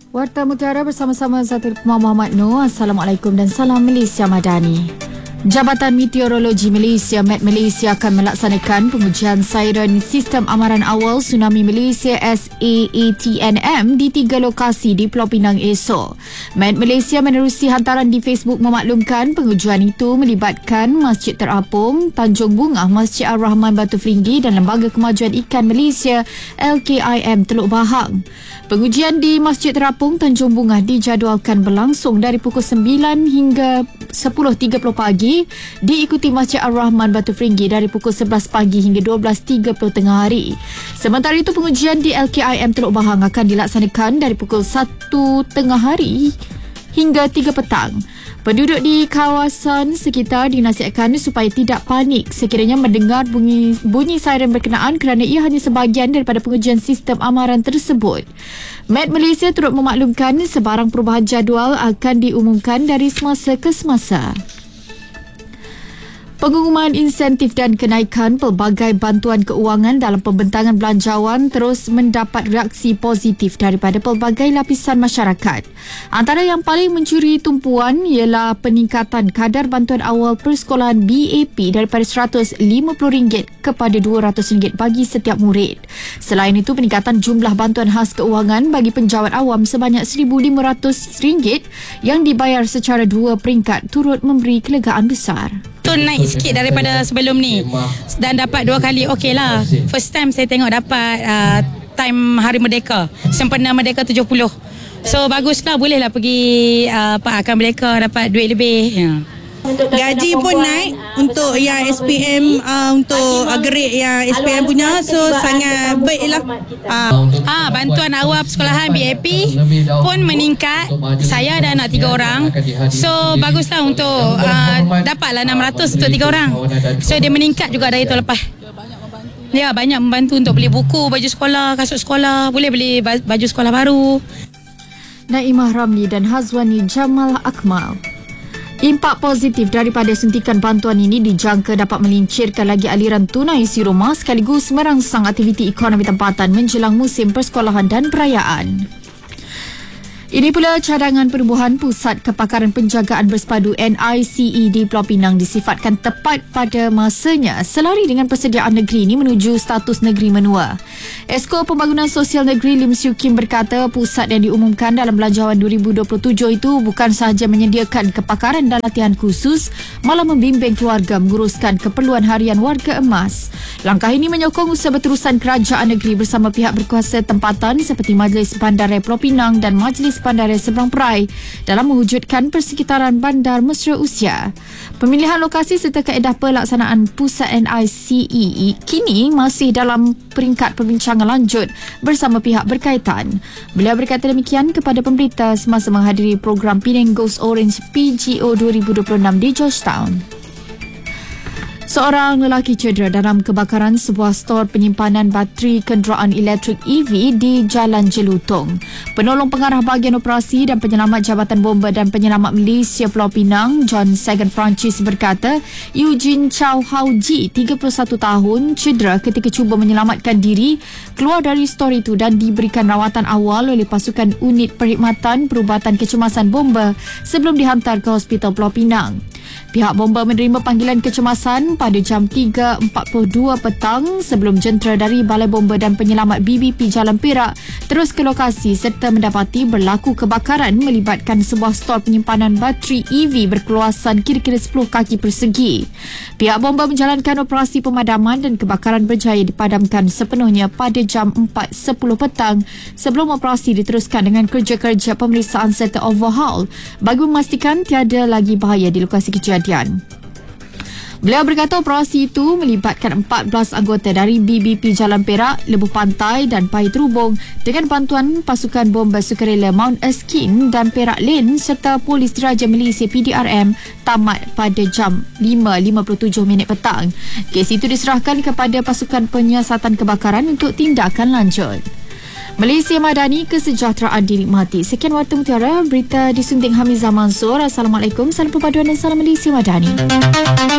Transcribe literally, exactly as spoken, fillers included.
Warta Mutiara bersama-sama Zatul Muhammad Noor. Assalamualaikum dan salam Malaysia Madani. Jabatan Meteorologi Malaysia Met Malaysia akan melaksanakan pengujian siren Sistem Amaran Awal Tsunami Malaysia S A A T N M di tiga lokasi di Pulau Pinang esok. Met Malaysia menerusi hantaran di Facebook memaklumkan pengujian itu melibatkan Masjid Terapung, Tanjung Bungah, Masjid Ar-Rahman Batu Feringgi dan Lembaga Kemajuan Ikan Malaysia L K I M Teluk Bahang. Pengujian di Masjid Terapung Tanjung Bungah dijadualkan berlangsung dari pukul sembilan hingga sepuluh tiga puluh pagi, diikuti Masjid Ar-Rahman Batu Feringgi dari pukul sebelas pagi hingga dua belas tiga puluh tengah hari. Sementara itu, pengujian di L K I M Teluk Bahang akan dilaksanakan dari pukul satu tengah hari hingga tiga petang. Penduduk di kawasan sekitar dinasihatkan supaya tidak panik sekiranya mendengar bunyi, bunyi siren berkenaan kerana ia hanya sebahagian daripada pengujian sistem amaran tersebut. Met Malaysia turut memaklumkan sebarang perubahan jadual akan diumumkan dari semasa ke semasa. Pengumuman insentif dan kenaikan pelbagai bantuan keuangan dalam pembentangan belanjawan terus mendapat reaksi positif daripada pelbagai lapisan masyarakat. Antara yang paling mencuri tumpuan ialah peningkatan kadar bantuan awal persekolahan B A P daripada seratus lima puluh ringgit kepada dua ratus ringgit bagi setiap murid. Selain itu, peningkatan jumlah bantuan khas keuangan bagi penjawat awam sebanyak seribu lima ratus ringgit yang dibayar secara dua peringkat turut memberi kelegaan besar. Tu naik sikit daripada sebelum ni dan dapat dua kali okey lah. First time saya tengok dapat uh, time Hari Merdeka, sempena Merdeka tujuh puluh. So baguslah, bolehlah pergi uh, Pak Akan Merdeka dapat duit lebih. Ya. Gaji pun naik untuk yang S P M, uh, untuk uh, grade yang S P M punya, so sangat baiklah. Uh. Ah, bantuan awal persekolahan B A P pun meningkat. Saya ada anak tiga orang, so baguslah untuk uh, dapatlah enam ratus untuk tiga orang. So dia meningkat juga dari tahun lepas. Ya, banyak membantu untuk beli buku, baju sekolah, kasut sekolah, boleh beli baju sekolah baru. Naimah Ramli dan Hazwani Jamal Akmal. Impak positif daripada suntikan bantuan ini dijangka dapat melincirkan lagi aliran tunai isi rumah sekaligus merangsang aktiviti ekonomi tempatan menjelang musim persekolahan dan perayaan. Ini pula cadangan penubuhan Pusat Kepakaran Penjagaan Bersepadu N I C E di Pulau Pinang disifatkan tepat pada masanya selari dengan persediaan negeri ini menuju status negeri menua. Esko Pembangunan Sosial Negeri Lim Siu Kim berkata pusat yang diumumkan dalam Belanjawan dua ribu dua puluh tujuh itu bukan sahaja menyediakan kepakaran dan latihan khusus, malah membimbing keluarga menguruskan keperluan harian warga emas. Langkah ini menyokong usaha berterusan kerajaan negeri bersama pihak berkuasa tempatan seperti Majlis Bandaraya Pulau Pinang dan Majlis Bandaraya Seberang Perai dalam mewujudkan persekitaran bandar mesra usia. Pemilihan lokasi serta kaedah pelaksanaan pusat N I C E kini masih dalam peringkat perbincangan lanjut bersama pihak berkaitan. Beliau berkata demikian kepada pemberita semasa menghadiri program Penang Goes Orange P G O dua ribu dua puluh enam di Georgetown. Seorang lelaki cedera dalam kebakaran sebuah stor penyimpanan bateri kenderaan elektrik E V di Jalan Jelutong. Penolong pengarah bahagian operasi dan penyelamat Jabatan Bomba dan Penyelamat Malaysia Pulau Pinang, John Sagan Francis berkata, Eugene Chow Hau Ji, tiga puluh satu tahun, cedera ketika cuba menyelamatkan diri keluar dari stor itu dan diberikan rawatan awal oleh pasukan unit perkhidmatan perubatan kecemasan bomba sebelum dihantar ke Hospital Pulau Pinang. Pihak bomba menerima panggilan kecemasan pada jam tiga empat puluh dua petang sebelum jentera dari Balai Bomba dan Penyelamat B B P Jalan Perak terus ke lokasi serta mendapati berlaku kebakaran melibatkan sebuah stor penyimpanan bateri E V berkeluasan kira-kira sepuluh kaki persegi. Pihak bomba menjalankan operasi pemadaman dan kebakaran berjaya dipadamkan sepenuhnya pada jam empat sepuluh petang sebelum operasi diteruskan dengan kerja-kerja pemeriksaan serta overhaul bagi memastikan tiada lagi bahaya di lokasi kejadian. Beliau berkata operasi itu melibatkan empat belas anggota dari B B P Jalan Perak, Lebuh Pantai dan Pahit Rubung dengan bantuan pasukan bomba sukarela Mount Erskine dan Perak Lane serta Polis Diraja Malaysia P D R M tamat pada jam lima lima puluh tujuh minit petang. Kes itu diserahkan kepada pasukan penyiasatan kebakaran untuk tindakan lanjut. Malaysia Madani, kesejahteraan dinikmati. Sekian Warta Mutiara, berita disunting Hamizah Mansur. Assalamualaikum, salam perpaduan dan salam Malaysia Madani.